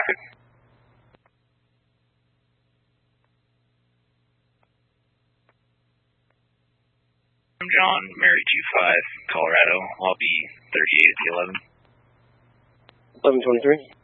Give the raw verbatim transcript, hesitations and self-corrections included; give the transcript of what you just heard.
I'm John, Mary two five, Colorado. I'll be thirty-eight at the eleven. eleven twenty-three.